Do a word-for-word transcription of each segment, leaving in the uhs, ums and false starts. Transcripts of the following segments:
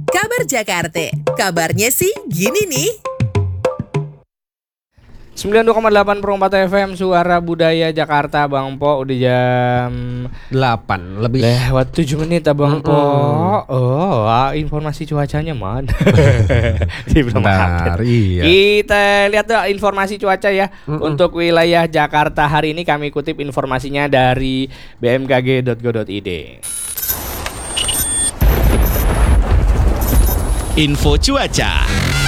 Kabar Jakarta, kabarnya sih gini nih. sembilan puluh dua koma delapan Perumpat F M Suara Budaya Jakarta. Bang Po udah jam delapan lebih lewat tujuh menit Abang Po. Oh, ah, informasi cuacanya mana? Bentar, iya. Kita lihat tuh informasi cuaca ya. Mm-mm. Untuk wilayah Jakarta hari ini kami kutip informasinya dari b m k g titik go titik i d. Info cuaca.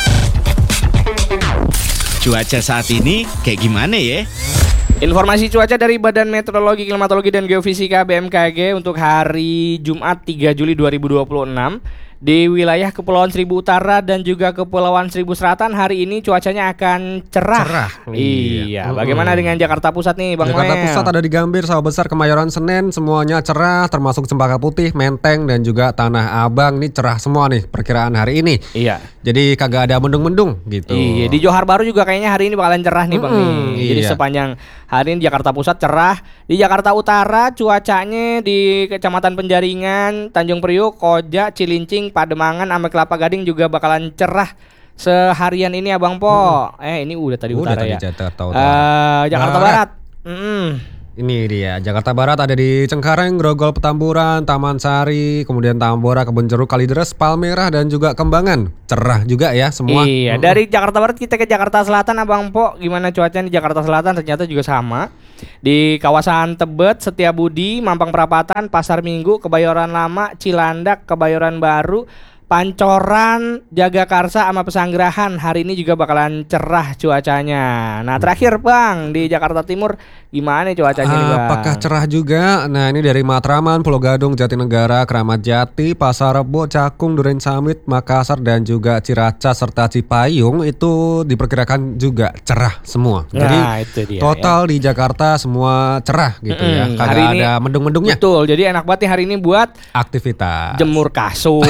Cuaca saat ini kayak gimana ya? Informasi cuaca dari Badan Meteorologi, Klimatologi, dan Geofisika B M K G untuk hari Jumat tiga Juli dua ribu dua puluh enam. Di wilayah Kepulauan Seribu Utara dan juga Kepulauan Seribu Selatan hari ini cuacanya akan cerah. Cerah. Iya. Bagaimana dengan Jakarta Pusat nih, Bang Jakarta Noel? Pusat ada di Gambir, Sawah Besar, Kemayoran, Senen, semuanya cerah, termasuk Cempaka Putih, Menteng, dan juga Tanah Abang. Ini cerah semua nih perkiraan hari ini. Iya. Jadi kagak ada mendung-mendung gitu. Iya. Di Johar Baru juga kayaknya hari ini bakalan cerah nih, Bang. Mm-mm, nih. Jadi iya. sepanjang hari ini Jakarta Pusat cerah. Di Jakarta Utara cuacanya di Kecamatan Penjaringan, Tanjung Priuk, Koja, Cilincing, Pademangan, sama Kelapa Gading juga bakalan cerah seharian ini Abang Po. Hmm. Eh ini udah tadi udah utara tadi ya. Jakarta, uh, Jakarta Barat. Barat. Mm-mm. Ini dia Jakarta Barat ada di Cengkareng, Grogol, Petamburan, Taman Sari, kemudian Tambora, Kebun Jeruk, Kalideres, Palmerah, dan juga Kembangan. Cerah juga ya semua. Iya. Hmm. Dari Jakarta Barat kita ke Jakarta Selatan Abang Po. Gimana cuacanya di Jakarta Selatan? Ternyata juga sama. Di kawasan Tebet, Setiabudi, Mampang Perapatan, Pasar Minggu, Kebayoran Lama, Cilandak, Kebayoran Baru, Pancoran, Jagakarsa, sama Pesanggerahan hari ini juga bakalan cerah cuacanya. Nah terakhir Bang, di Jakarta Timur gimana cuacanya nih Bang? Apakah cerah juga? Nah ini dari Matraman, Pulau Gadung, Jatinegara, Keramat Jati, Pasar Rebo, Cakung, Duren Samit, Makassar, dan juga Ciracas serta Cipayung itu diperkirakan juga cerah semua. Nah, jadi itu dia, total ya. Di Jakarta semua cerah gitu mm-hmm. ya. Kagak hari ini, ada mendung-mendungnya. Betul, jadi enak banget nih hari ini buat aktivitas jemur kasur.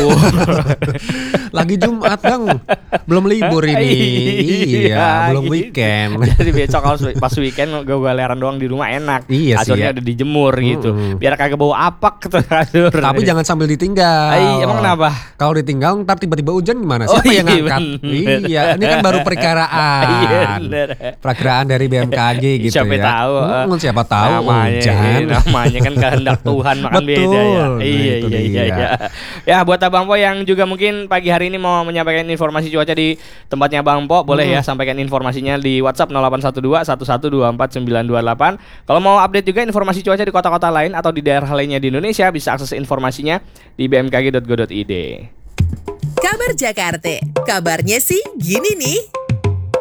Lagi Jumat Bang, belum libur ini. Iya, belum weekend. Jadi besok kalau pas weekend gue galeran doang di rumah enak. Iya sih. Kasurnya ya. udah dijemur hmm. gitu. Biar kagak bau apak ke kasur. Tapi jangan sambil ditinggal. Ay, emang kenapa? Kalau ditinggal ntar tiba-tiba hujan gimana? Siapa oh, yang iya, ngangkat? Bener. Iya, ini kan baru perkiraan. Iya, bener. Perkiraan dari B M K G gitu siapa ya. Tahu, hmm, siapa tahu namanya, hujan. Namanya kan kehendak Tuhan makan beda ya. Iya, iya, iya, iya. Ya buat Abang Po yang juga mungkin pagi hari ini mau menyampaikan informasi cuaca di tempatnya Bang Po, boleh hmm. ya sampaikan informasinya di WhatsApp nol delapan satu dua satu satu dua empat sembilan dua delapan. Kalau mau update juga informasi cuaca di kota-kota lain atau di daerah lainnya di Indonesia, bisa akses informasinya di b m k g titik go titik i d. Kabar Jakarta, kabarnya sih gini nih.